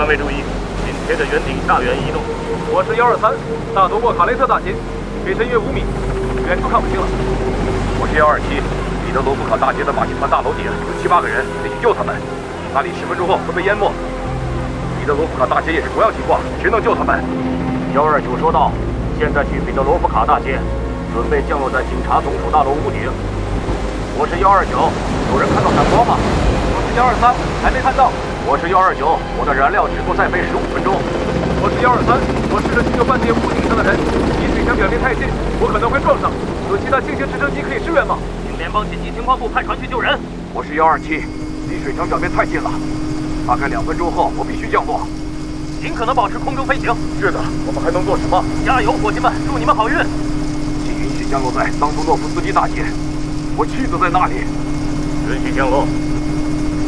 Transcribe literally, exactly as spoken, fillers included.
单位注意，紧贴着圆顶下缘移动。 我是幺二三，大夺过卡雷特大街，水深约五米，远处看不清了。 我是幺二七，彼得罗夫卡大街的马戏团大楼顶有七八个人，得去救他们。那里十分钟后会被淹没。彼得罗夫卡大街也是国要情况，谁能救他们？ 幺二九说道：“现在去彼得罗夫卡大街，准备降落在警察总署大楼屋顶。”我是幺二九，有人看到闪光吗？ 我是幺二三，还没看到。 我是幺二九，我的燃料只够再飞十五分钟。 我是幺二三，我试着去救饭店屋顶上的人，离水墙表面太近，我可能会撞上。有其他轻型直升机可以支援吗？ 请联邦紧急情况部派船去救人。 我是幺二七，离水墙表面太近了，大概两分钟后我必须降落。 尽可能保持空中飞行。 是的，我们还能做什么？ 加油，伙计们！祝你们好运。 请允许降落在桑图诺夫斯基大街，我妻子在那里。 允许降落。